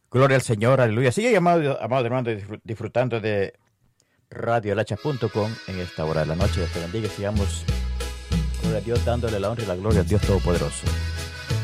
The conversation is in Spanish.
Gloria al Señor, aleluya. Sigue, amado hermano, disfrutando de radiolachas.com en esta hora de la noche. Dios te bendiga y sigamos, gloria a Dios, dándole la honra y la gloria al Dios Todopoderoso.